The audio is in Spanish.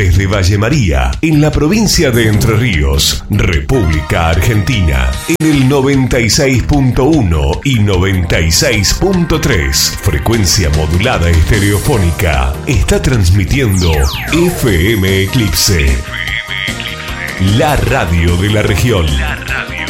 desde Valle María, en la provincia de Entre Ríos, República Argentina, en el 96.1 y 96.3, frecuencia modulada estereofónica, está transmitiendo FM Eclipse, la radio de la región.